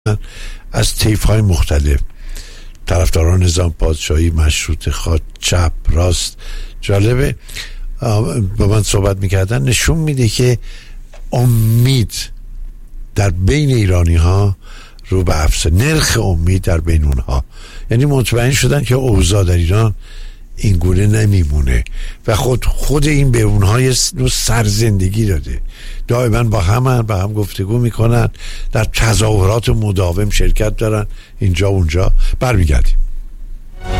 از طیف‌های مختلف، طرفداران نظام پادشاهی، مشروطه خواه، چپ، راست. جالبه با من صحبت میکردن، نشون میده که امید در بین ایرانی ها رو به افزایش، نرخ امید در بین اونها، یعنی مطمئن شدن که اوضاع در ایران این گونه نمیمونه و خود این به اونها یه نوع سرزندگی داده. دائما با هم گفتگو میکنن، در تظاهرات مداوم شرکت دارن، اینجا اونجا. برمیگردیم.